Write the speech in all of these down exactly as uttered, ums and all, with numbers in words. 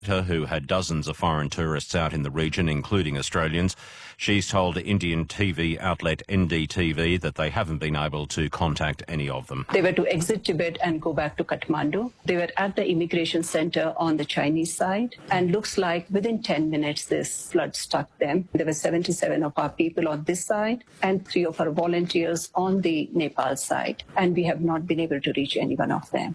visitor who had dozens of foreign tourists out in the region, including Australians. She's told Indian T V outlet N D T V that they haven't been able to contact any of them. They were to exit Tibet and go back to Kathmandu. They were at the immigration center on the Chinese side, and looks like within ten minutes this flood struck them. There were seventy-seven of our people on this side and three of our volunteers on the Nepal side, and we have not been able to reach any one of them.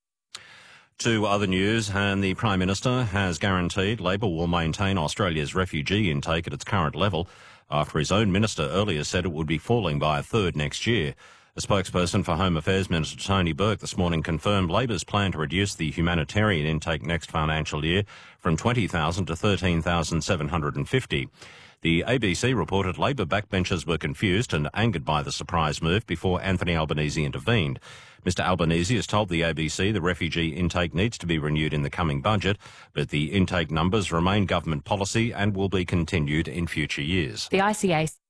To other news, and the Prime Minister has guaranteed Labor will maintain Australia's refugee intake at its current level, after his own minister earlier said it would be falling by a third next year. A spokesperson for Home Affairs Minister Tony Burke this morning confirmed Labor's plan to reduce the humanitarian intake next financial year from twenty thousand to thirteen thousand seven hundred fifty. The A B C reported Labor backbenchers were confused and angered by the surprise move before Anthony Albanese intervened. Mister Albanese has told the A B C the refugee intake needs to be renewed in the coming budget, but the intake numbers remain government policy and will be continued in future years. The I C A...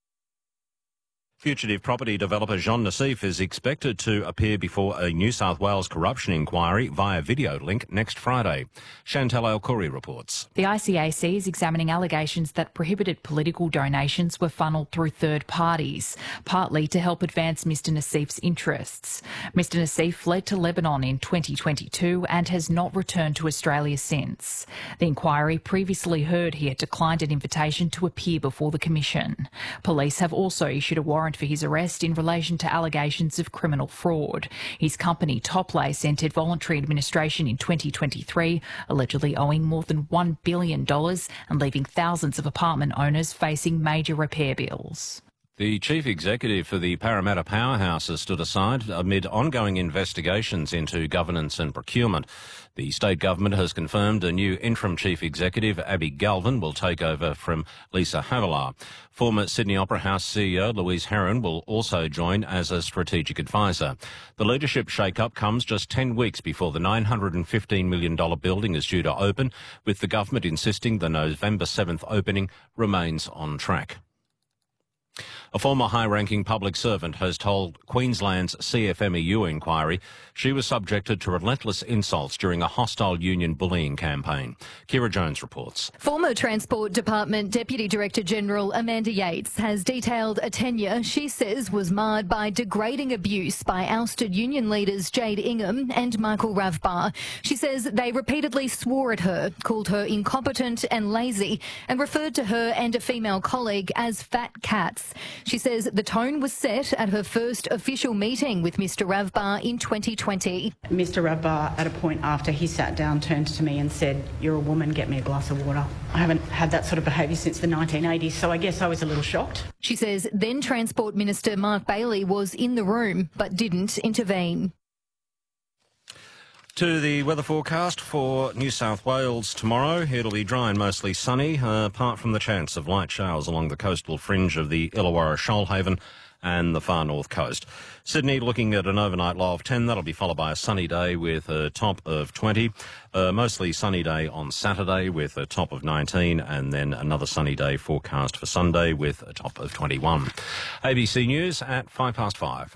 Fugitive property developer Jean Nassif is expected to appear before a New South Wales corruption inquiry via video link next Friday. Chantal El-Khoury reports. The I C A C is examining allegations that prohibited political donations were funnelled through third parties, partly to help advance Mister Nassif's interests. Mister Nassif fled to Lebanon in twenty twenty-two and has not returned to Australia since. The inquiry previously heard he had declined an invitation to appear before the Commission. Police have also issued a warrant for his arrest in relation to allegations of criminal fraud. His company Toplace entered voluntary administration in twenty twenty-three, allegedly owing more than one billion dollars and leaving thousands of apartment owners facing major repair bills. The chief executive for the Parramatta Powerhouse has stood aside amid ongoing investigations into governance and procurement. The state government has confirmed a new interim chief executive, Abby Galvin, will take over from Lisa Havilah. Former Sydney Opera House C E O Louise Heron will also join as a strategic advisor. The leadership shake-up comes just ten weeks before the nine hundred fifteen million dollars building is due to open, with the government insisting the November seventh opening remains on track. A former high-ranking public servant has told Queensland's C F M E U inquiry she was subjected to relentless insults during a hostile union bullying campaign. Kira Jones reports. Former Transport Department Deputy Director General Amanda Yates has detailed a tenure she says was marred by degrading abuse by ousted union leaders Jade Ingham and Michael Ravbar. She says they repeatedly swore at her, called her incompetent and lazy, and referred to her and a female colleague as fat cats. She says the tone was set at her first official meeting with Mister Ravbar in twenty twenty. Mister Ravbar, at a point after he sat down, turned to me and said, "You're a woman, get me a glass of water." I haven't had that sort of behaviour since the nineteen eighties, so I guess I was a little shocked. She says then Transport Minister Mark Bailey was in the room but didn't intervene. To the weather forecast for New South Wales tomorrow. It'll be dry and mostly sunny, uh, apart from the chance of light showers along the coastal fringe of the Illawarra Shoalhaven and the far north coast. Sydney looking at an overnight low of ten. That'll be followed by a sunny day with a top of twenty. A mostly sunny day on Saturday with a top of nineteen, and then another sunny day forecast for Sunday with a top of twenty-one. A B C News at five past five.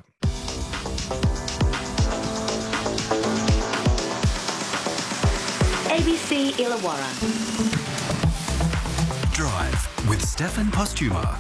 A B C Illawarra. Drive with Stefan Postuma.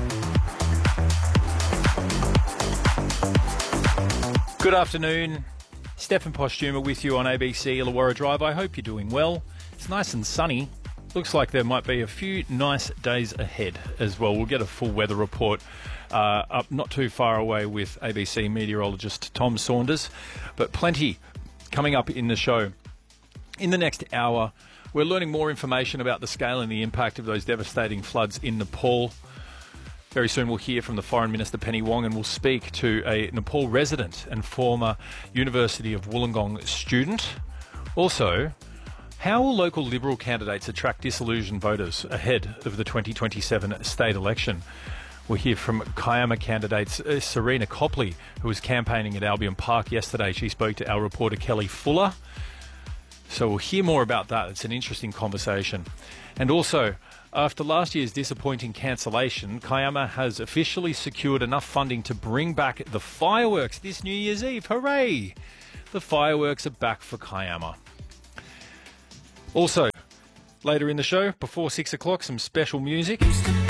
Good afternoon. Stefan Postuma with you on A B C Illawarra Drive. I hope you're doing well. It's nice and sunny. Looks like there might be a few nice days ahead as well. We'll get a full weather report uh, up not too far away with A B C meteorologist Tom Saunders, but plenty coming up in the show. In the next hour, we're learning more information about the scale and the impact of those devastating floods in Nepal. Very soon we'll hear from the Foreign Minister Penny Wong, and we'll speak to a Nepal resident and former University of Wollongong student. Also, how will local Liberal candidates attract disillusioned voters ahead of the twenty twenty-seven state election? We'll hear from Kiama candidates uh, Serena Copley, who was campaigning at Albion Park yesterday. She spoke to our reporter Kelly Fuller. So we'll hear more about that. It's an interesting conversation. And also, after last year's disappointing cancellation, Kiama has officially secured enough funding to bring back the fireworks this New Year's Eve. Hooray! The fireworks are back for Kiama. Also, later in the show, before six o'clock, some special music.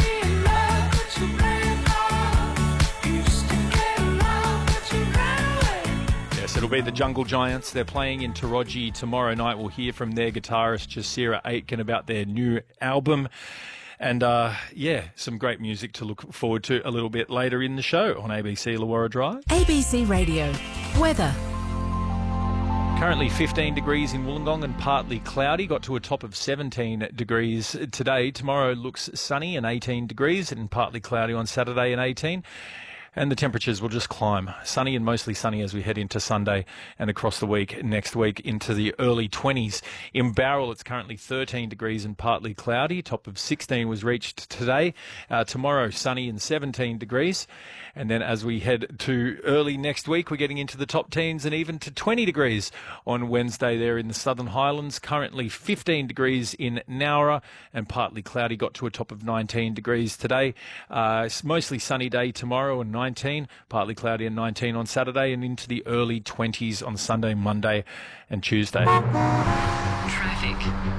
Yes, it'll be the Jungle Giants. They're playing in Taraji tomorrow night. We'll hear from their guitarist, Jasira Aitken, about their new album. And, uh, yeah, some great music to look forward to a little bit later in the show on A B C Illawarra Drive. A B C Radio. Weather. Currently fifteen degrees in Wollongong and partly cloudy. Got to a top of seventeen degrees today. Tomorrow looks sunny and eighteen degrees and partly cloudy on Saturday and eighteen. And the temperatures will just climb. Sunny and mostly sunny as we head into Sunday and across the week next week into the early twenties. In Bowral, it's currently thirteen degrees and partly cloudy. Top of sixteen was reached today. Uh, tomorrow, sunny and seventeen degrees. And then as we head to early next week, we're getting into the top teens and even to twenty degrees on Wednesday there in the Southern Highlands. Currently fifteen degrees in Nowra and partly cloudy. Got to a top of nineteen degrees today. Uh, it's mostly sunny day tomorrow and nineteen, partly cloudy and nineteen on Saturday and into the early twenties on Sunday, Monday and Tuesday. Traffic.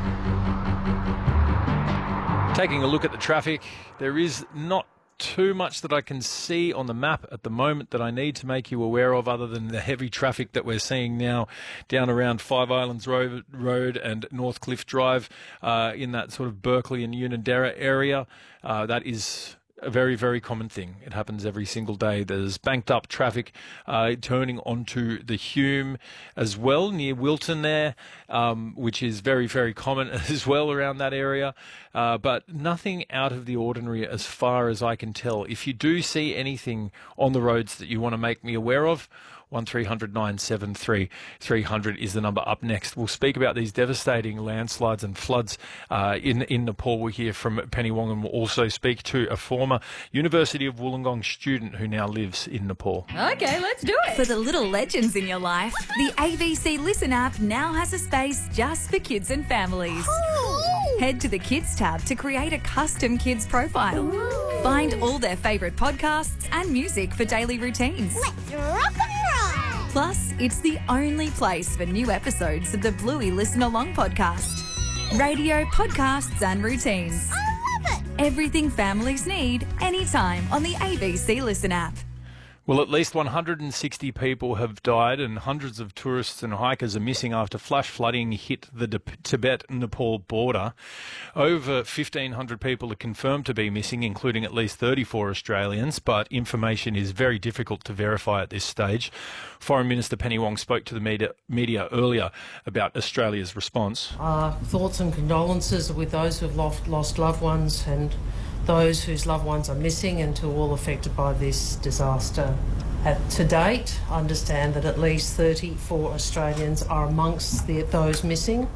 Taking a look at the traffic, there is not too much that I can see on the map at the moment that I need to make you aware of, other than the heavy traffic that we're seeing now down around Five Islands Road, Road and Northcliffe Drive uh, in that sort of Berkeley and Unanderra area. Uh, that is a very, very common thing. It happens every single day. There's banked up traffic uh, turning onto the Hume as well, near Wilton there, um, which is very, very common as well around that area. Uh, but nothing out of the ordinary as far as I can tell. If you do see anything on the roads that you want to make me aware of, one three hundred nine seven three three hundred is the number up next. We'll speak about these devastating landslides and floods uh, in, in Nepal. We'll hear from Penny Wong, and we'll also speak to a former University of Wollongong student who now lives in Nepal. Okay, let's do it. For the little legends in your life, the A B C Listen app now has a space just for kids and families. Ooh. Head to the Kids tab to create a custom kids profile. Ooh. Find all their favourite podcasts and music for daily routines. Let's rock and roll! Plus, it's the only place for new episodes of the Bluey Listen Along podcast. Radio, podcasts and routines. I love it! Everything families need, anytime on the A B C Listen app. Well, at least one hundred sixty people have died and hundreds of tourists and hikers are missing after flash flooding hit the Tibet-Nepal border. Over fifteen hundred people are confirmed to be missing, including at least thirty-four Australians, but information is very difficult to verify at this stage. Foreign Minister Penny Wong spoke to the media, media earlier about Australia's response. Our thoughts and condolences with those who have lost, lost loved ones and those whose loved ones are missing, and to all affected by this disaster. At, to date, I understand that at least thirty-four Australians are amongst the, those missing.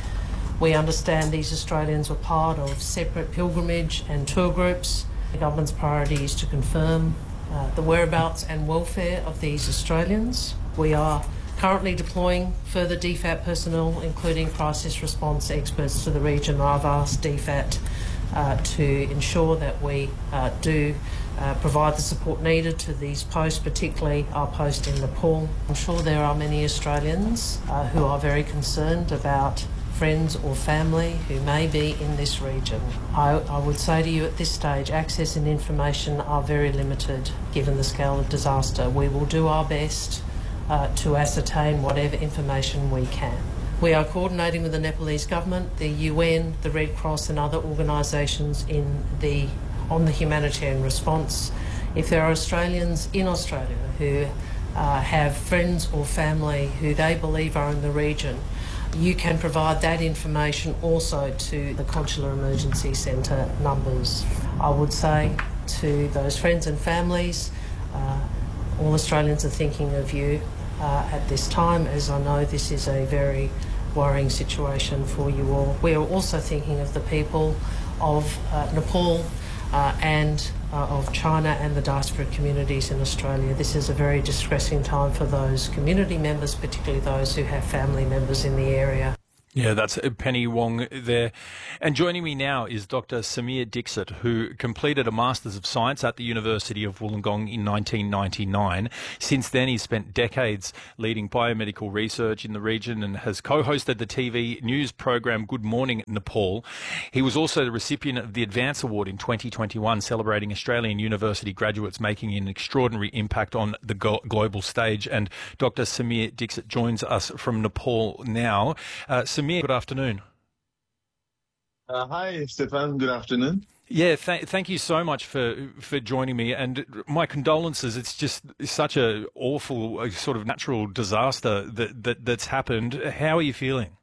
We understand these Australians were part of separate pilgrimage and tour groups. The government's priority is to confirm uh, the whereabouts and welfare of these Australians. We are currently deploying further D FAT personnel, including crisis response experts, to the region. I've asked D FAT Uh, to ensure that we uh, do uh, provide the support needed to these posts, particularly our post in Nepal. I'm sure there are many Australians uh, who are very concerned about friends or family who may be in this region. I, I would say to you at this stage, access and information are very limited given the scale of disaster. We will do our best uh, to ascertain whatever information we can. We are coordinating with the Nepalese government, the U N, the Red Cross and other organisations in the on the humanitarian response. If there are Australians in Australia who uh, have friends or family who they believe are in the region, you can provide that information also to the Consular Emergency Centre numbers. I would say to those friends and families, uh, all Australians are thinking of you Uh, at this time, as I know this is a very worrying situation for you all. We are also thinking of the people of uh, Nepal uh, and uh, of China and the diaspora communities in Australia. This is a very distressing time for those community members, particularly those who have family members in the area. Yeah, that's Penny Wong there. And joining me now is Doctor Samir Dixit, who completed a Masters of Science at the University of Wollongong in nineteen ninety-nine. Since then, he's spent decades leading biomedical research in the region and has co-hosted the T V news program Good Morning Nepal. He was also the recipient of the Advance Award in twenty twenty-one, celebrating Australian university graduates making an extraordinary impact on the go- global stage. And Doctor Samir Dixit joins us from Nepal now. Uh, Samir, good afternoon. Uh, hi, Stefan. Good afternoon. Yeah, th- thank you so much for for joining me, and my condolences. It's just such a awful uh, sort of natural disaster that, that that's happened. How are you feeling?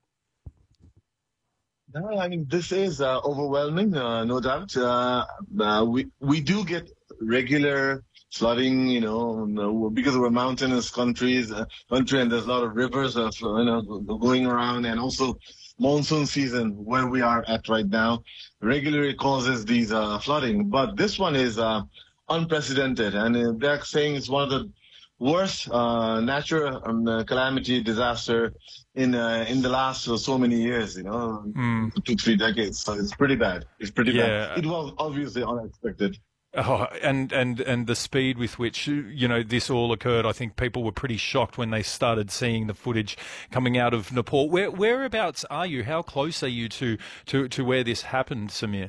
No, I mean, this is uh, overwhelming, uh, no doubt. Uh, uh, we we do get regular flooding, you know, because we're mountainous countries, uh, country, and there's a lot of rivers, of, you know, going around, and also monsoon season where we are at right now regularly causes these uh, flooding. But this one is uh, unprecedented, and uh, they're saying it's one of the worst uh, natural um, uh, calamity disaster in uh, in the last uh, so many years, you know, mm. two, three decades. So it's pretty bad. It's pretty yeah. bad. It was obviously unexpected. Oh, and, and, and the speed with which, you know, this all occurred, I think people were pretty shocked when they started seeing the footage coming out of Nepal. Where, whereabouts are you? How close are you to, to, to where this happened, Samir?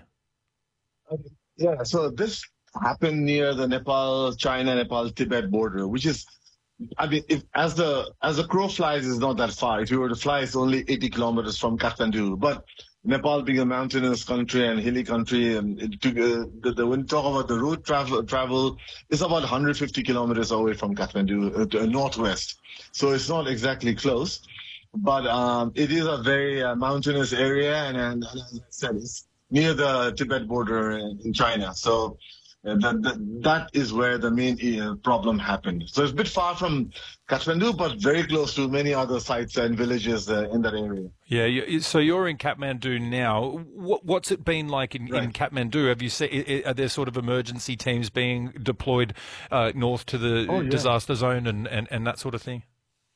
Yeah, so this happened near the Nepal, China, Nepal, Tibet border, which is, I mean, if, as the as the crow flies, is not that far. If you were to fly, it's only eighty kilometers from Kathmandu. But Nepal being a mountainous country and hilly country, and it took, uh, the, the, when you talk about the road travel, travel, it's about one hundred fifty kilometers away from Kathmandu, uh, to, uh, northwest. So it's not exactly close, but um, it is a very uh, mountainous area, and, and, and as I said, it's near the Tibet border in, in China. So uh, that, that that is where the main uh, problem happened. So it's a bit far from Kathmandu, but very close to many other sites and villages uh, in that area. Yeah, you, so you're in Kathmandu now. What, what's it been like in, right. in Kathmandu? Have you seen, are there sort of emergency teams being deployed uh, north to the oh, yeah. disaster zone and, and, and that sort of thing?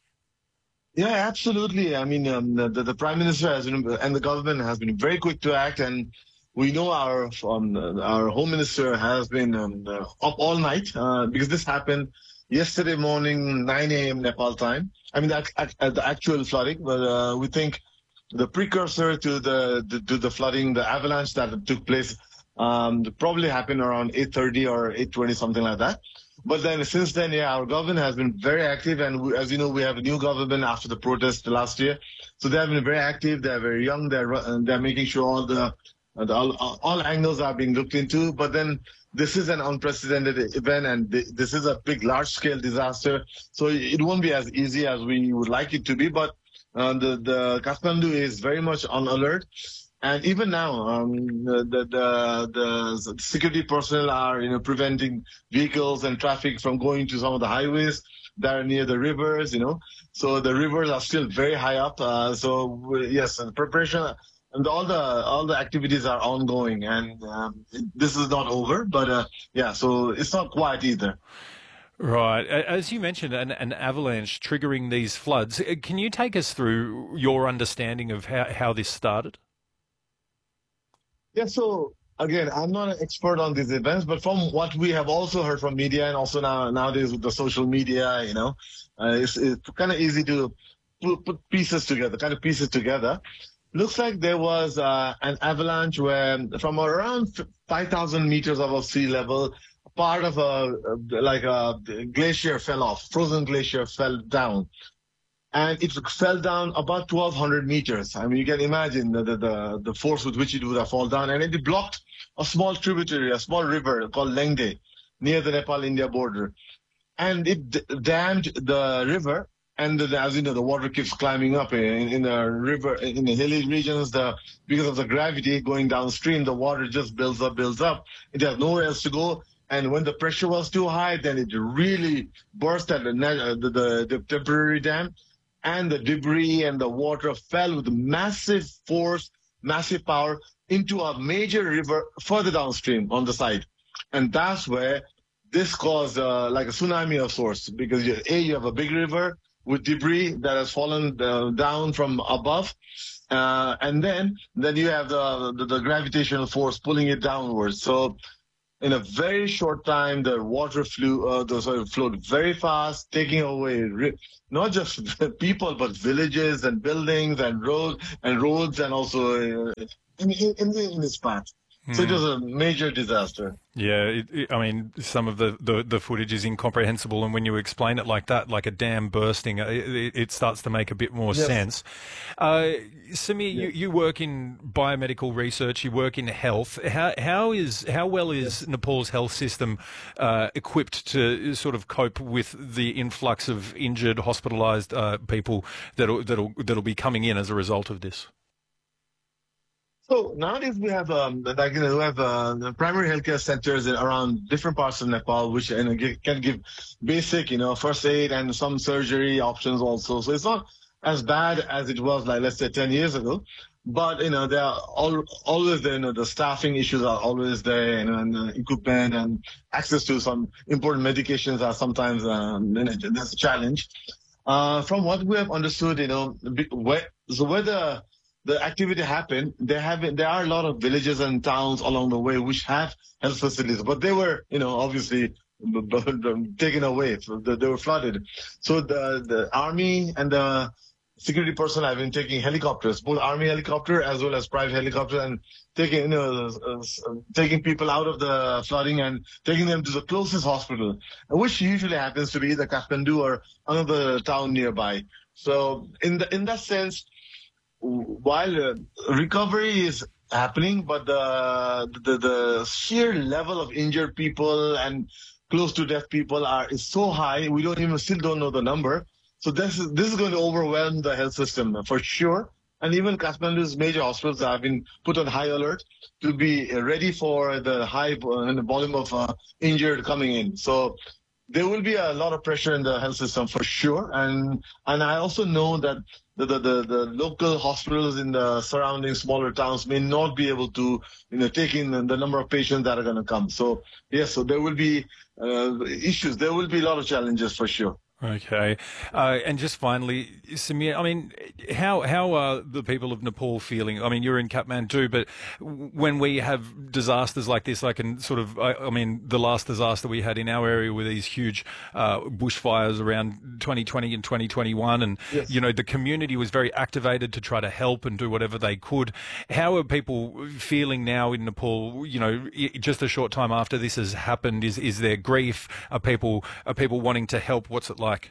Yeah, absolutely. I mean, um, the, the Prime Minister has been, and the government has been very quick to act, and we know our um, our Home Minister has been um, uh, up all night uh, because this happened yesterday morning, nine a.m. Nepal time. I mean, the, the actual flooding, but uh, we think the precursor to the, the to the flooding, the avalanche that took place, um, probably happened around eight thirty or eight twenty, something like that. But then since then, yeah, our government has been very active, and we, as you know, we have a new government after the protest last year, so they have been very active. They're very young. They're they're making sure all the And all, all angles are being looked into, but then this is an unprecedented event, and this is a big, large-scale disaster. So it won't be as easy as we would like it to be. But uh, the, the Kathmandu is very much on alert, and even now, um, the, the the security personnel are, you know, preventing vehicles and traffic from going to some of the highways that are near the rivers. You know, so the rivers are still very high up. Uh, so yes, preparation. And all the all the activities are ongoing, and um, this is not over. But uh, yeah, so it's not quiet either. Right. As you mentioned, an, an avalanche triggering these floods. Can you take us through your understanding of how, how this started? Yeah, so again, I'm not an expert on these events, but from what we have also heard from media, and also now nowadays with the social media, you know, uh, it's, it's kind of easy to put, put pieces together, kind of pieces together. Looks like there was uh, an avalanche where from around five thousand meters above sea level, part of a, like a glacier fell off, frozen glacier fell down. And it fell down about twelve hundred meters. I mean, you can imagine the, the, the force with which it would have fallen down. And it blocked a small tributary, a small river called Lengde, near the Nepal-India border. And it d- dammed the river. And the, as you know, the water keeps climbing up in, in the river, in the hilly regions. The because of the gravity going downstream, the water just builds up, builds up. It has nowhere else to go. And when the pressure was too high, then it really burst at the, the, the, the temporary dam. And the debris and the water fell with massive force, massive power into a major river further downstream on the side. And that's where this caused uh, like a tsunami of sorts, because you, A, you have a big river with debris that has fallen uh, down from above. Uh, and then then you have the, the the gravitational force pulling it downwards. So in a very short time, the water flew, uh, the soil flowed very fast, taking away re- not just people, but villages and buildings and roads and roads and also uh, in, in, in, in its path. So it was a major disaster. Yeah, it, it, I mean, some of the, the, the footage is incomprehensible, and when you explain it like that, like a dam bursting, it, it starts to make a bit more Yes. sense. Uh, Samir, Yeah. you, you work in biomedical research, you work in health. How how is how well is Yes. Nepal's health system uh, equipped to sort of cope with the influx of injured, hospitalised uh, people that'll that'll that'll be coming in as a result of this? So nowadays we have um, like you know, we have uh, the primary healthcare centers in around different parts of Nepal, which you know, gi- can give basic, you know, first aid and some surgery options also. So it's not as bad as it was, like let's say ten years ago. But you know, there are all, always there, you know, the staffing issues are always there, you know, and uh, equipment and access to some important medications are sometimes um, you know, that's a challenge. Uh, from what we have understood, you know, be- where, so where the the activity happened, there have been, there are a lot of villages and towns along the way which have health facilities, but they were, you know, obviously b- b- taken away. They were flooded. So the the army and the security personnel have been taking helicopters, both army helicopter as well as private helicopter, and taking, you know, uh, uh, taking people out of the flooding and taking them to the closest hospital, which usually happens to be either Kathmandu or another town nearby. So in the in that sense, while uh, recovery is happening, but the, the the sheer level of injured people and close to death people are is so high, we don't even still don't know the number. So this is this is going to overwhelm the health system for sure. And even Kathmandu's major hospitals have been put on high alert to be ready for the high uh, the volume of uh, injured coming in. So there will be a lot of pressure in the health system for sure. And and I also know that the, the, the, the local hospitals in the surrounding smaller towns may not be able to, you know, take in the, the number of patients that are going to come. So, yes, so there will be uh, issues. There will be a lot of challenges for sure. Okay. Uh, and just finally, Samir, I mean, how how are the people of Nepal feeling? I mean, you're in Kathmandu, but when we have disasters like this, like in sort of, I, I mean, the last disaster we had in our area were these huge uh, bushfires around twenty twenty and twenty twenty-one, and, Yes. you know, the community was very activated to try to help and do whatever they could. How are people feeling now in Nepal, you know, i- just a short time after this has happened? Is is there grief? Are people, are people wanting to help? What's it like? Like.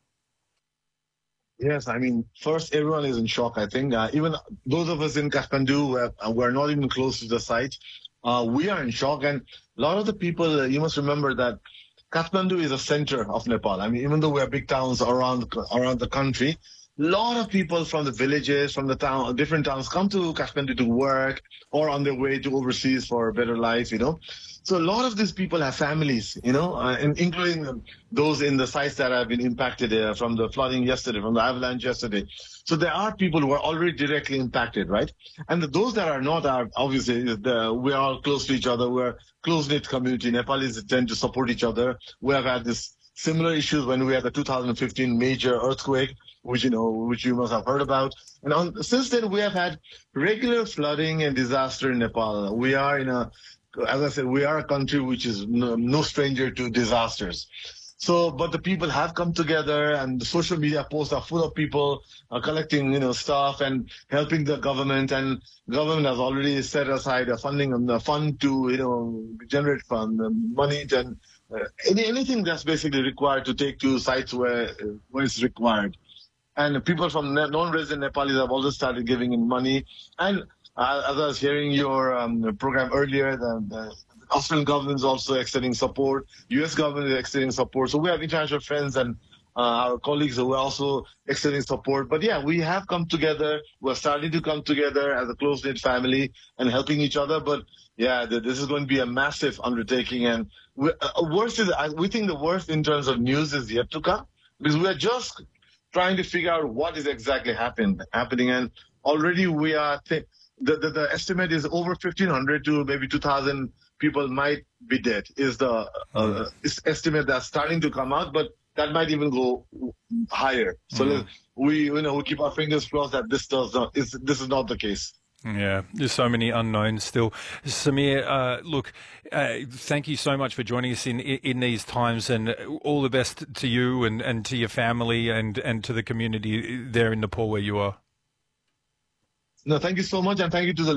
Yes, I mean, first, everyone is in shock, I think. Uh, even those of us in Kathmandu, who are, who are not even close to the site, uh, we are in shock. And a lot of the people, uh, you must remember that Kathmandu is a center of Nepal. I mean, even though we have big towns around, around the country, a lot of people from the villages, from the town, different towns come to Kathmandu to work or on their way to overseas for a better life, you know. So a lot of these people have families, you know, uh, and including um, those in the sites that have been impacted uh, from the flooding yesterday, from the avalanche yesterday. So there are people who are already directly impacted, right? And the, those that are not are obviously, the, we are all close to each other. We're close-knit community. Nepalis tend to support each other. We have had this similar issues when we had the two thousand fifteen major earthquake, which, you know, which you must have heard about. And on, since then, we have had regular flooding and disaster in Nepal. We are in a, as I said, we are a country which is no, no stranger to disasters. So, but the people have come together, and the social media posts are full of people uh, collecting, you know, stuff and helping the government. And government has already set aside a funding, a fund to, you know, generate fund money and uh, any, anything that's basically required to take to sites where where it's required. And people from non-resident Nepalis have also started giving in money. And Uh, as I was hearing your um, program earlier, the, the Australian government is also extending support. U S government is extending support. So we have international friends and uh, our colleagues who are also extending support. But yeah, we have come together. We're starting to come together as a close-knit family and helping each other. But yeah, the, this is going to be a massive undertaking. And we, uh, worst is, I, we think the worst in terms of news is yet to come, because we are just trying to figure out what is exactly happen, happening. And already we are... Th- The, the, the estimate is over fifteen hundred to maybe two thousand people might be dead is the uh, is estimate that's starting to come out. But that might even go higher. So Mm. we, you know, we keep our fingers crossed that this does not, is, this is not the case. Yeah, there's so many unknowns still. Samir, uh, look, uh, thank you so much for joining us in in these times, and all the best to you and, and to your family and, and to the community there in Nepal where you are. No, thank you so much, and thank you to the